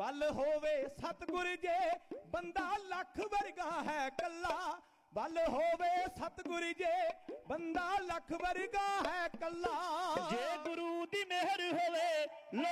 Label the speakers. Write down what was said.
Speaker 1: बल होवे सतगुर जे बंदा लख वर्गा है कला। बल होवे सतगुर जे बंदा लख वर्गा है कला।
Speaker 2: जे